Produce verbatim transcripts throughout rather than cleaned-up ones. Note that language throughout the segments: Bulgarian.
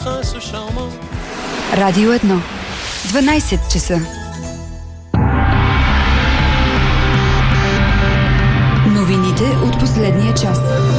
Радио едно. дванайсет часа. Новините от последния час.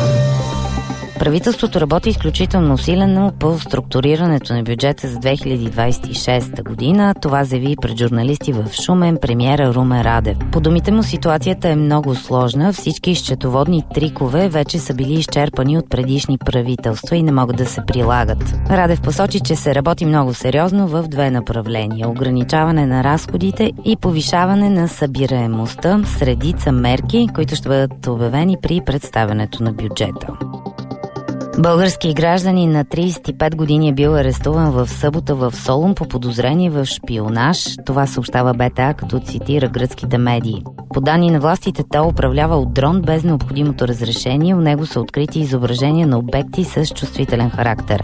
Правителството работи изключително усилено по структурирането на бюджета за две хиляди двадесет и шеста година. Това заяви пред журналисти в Шумен премиера Румен Радев. По думите му ситуацията е много сложна. Всички счетоводни трикове вече са били изчерпани от предишни правителства и не могат да се прилагат. Радев посочи, че се работи много сериозно в две направления – ограничаване на разходите и повишаване на събираемостта с редица мерки, които ще бъдат обявени при представянето на бюджета. Български гражданин на тридесет и пет години е бил арестуван в събота в Солун по подозрение в шпионаж. Това съобщава БТА, като цитира гръцките медии. По данни на властите, той управлява от дрон без необходимото разрешение. У него са открити изображения на обекти с чувствителен характер.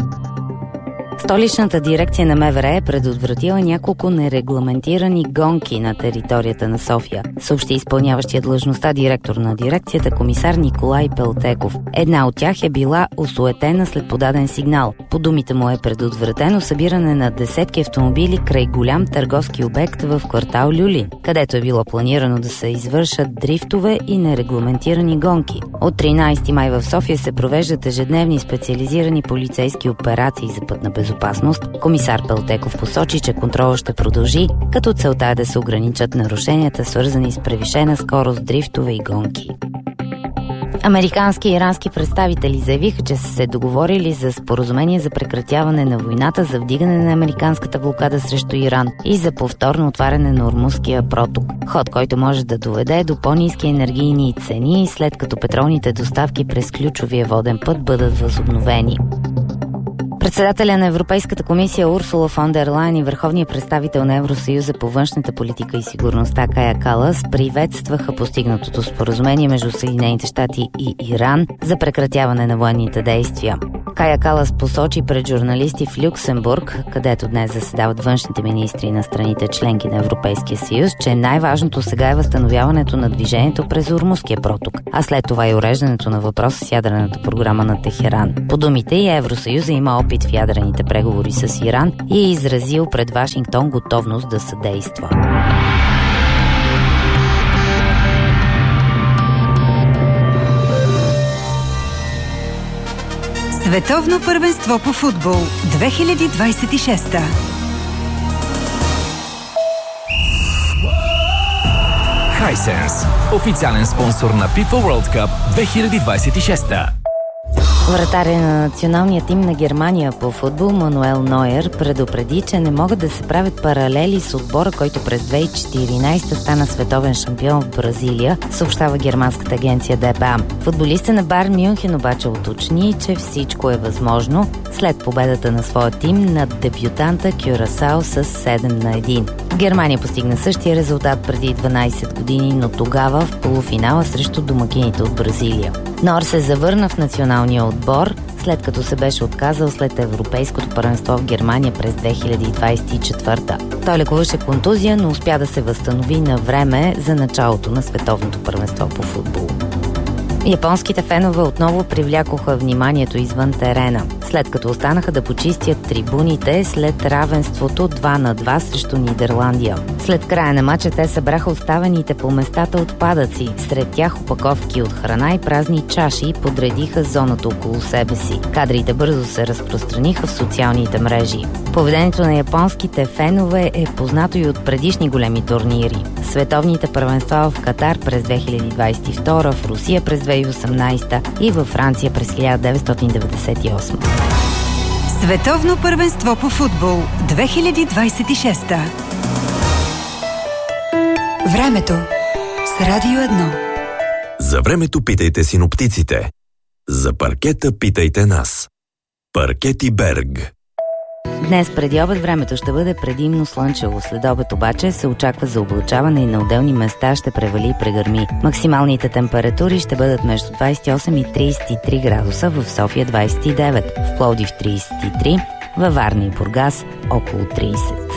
Столичната дирекция на МВР е предотвратила няколко нерегламентирани гонки на територията на София, съобщи изпълняващия длъжността директор на дирекцията комисар Николай Пелтеков. Една от тях е била осуетена след подаден сигнал. По думите му е предотвратено събиране на десетки автомобили край голям търговски обект в квартал Люлин, където е било планирано да се извършат дрифтове и нерегламентирани гонки. От тринадесети май в София се провеждат ежедневни специализирани полицейски операции за пътна безопасност. Комисар Пелтеков посочи, че контролът ще продължи, като целта е да се ограничат нарушенията, свързани с превишена скорост, дрифтове и гонки. Американски и ирански представители заявиха, че са се договорили за споразумение за прекратяване на войната, за вдигане на американската блокада срещу Иран и за повторно отваряне на Ормузския проток. Ход, който може да доведе до по-ниски енергийни цени, след като петролните доставки през ключовия воден път бъдат възобновени. Председателя на Европейската комисия Урсула фон дер Лайен и върховният представител на Евросъюза по външната политика и сигурността Кая Калас приветстваха постигнатото споразумение между Съединените щати и Иран за прекратяване на военните действия. Кая Калас посочи пред журналисти в Люксембург, където днес заседават външните министри на страните членки на Европейския съюз, че най-важното сега е възстановяването на движението през Ормузския проток, а след това и уреждането на въпроса с ядрената програма на Техеран. По думите и Евросъюза има опит в ядрените преговори с Иран и е изразил пред Вашингтон готовност да съдейства. Световно първенство по футбол две хиляди двадесет и шеста. Hisense, официален спонсор на FIFA World Cup две хиляди двадесет и шеста. Вратаря на националния тим на Германия по футбол Мануел Нойер предупреди, че не могат да се правят паралели с отбора, който през две хиляди и четиринадесета стана световен шампион в Бразилия, съобщава германската агенция Д П А. Футболистът на Байерн Мюнхен обаче уточни, че всичко е възможно след победата на своя тим над дебютанта Кюрасао с седем на едно. Германия постигна същия резултат преди дванадесет години, но тогава в полуфинала срещу домакините от Бразилия. Нойер се завърна в националния отбор, след като се беше отказал след Европейското първенство в Германия през две хиляди двадесет и четвърта. Той лекуваше контузия, но успя да се възстанови на време за началото на световното първенство по футбол. Японските фенове отново привлякоха вниманието извън терена, след като останаха да почистят трибуните след равенството два на два срещу Нидерландия. След края на матча те събраха оставените по местата отпадъци, сред тях опаковки от храна и празни чаши и подредиха зоната около себе си. Кадрите бързо се разпространиха в социалните мрежи. Поведението на японските фенове е познато и от предишни големи турнири. Световните първенства в Катар през две хиляди двадесет и втора, в Русия през две хиляди и осемнадесета и във Франция през хиляда деветстотин деветдесет и осма. Световно първенство по футбол две хиляди двадесет и шеста. Времето с Радио едно. За времето питайте синоптиците. За паркета питайте нас. Паркети Берг. Днес преди обед времето ще бъде предимно слънчево. След обед обаче се очаква за облачаване и на отделни места ще превали и прегърми. Максималните температури ще бъдат между двадесет и осем и тридесет и три градуса, в София двадесет и девет, в Пловдив тридесет и три, във Варна и Бургас около тридесет.